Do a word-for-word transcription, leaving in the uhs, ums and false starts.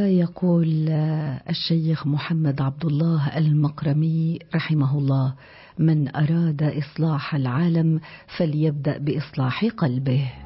ويقول الشيخ محمد عبد الله المقرمي رحمه الله: من أراد إصلاح العالم فليبدأ بإصلاح قلبه.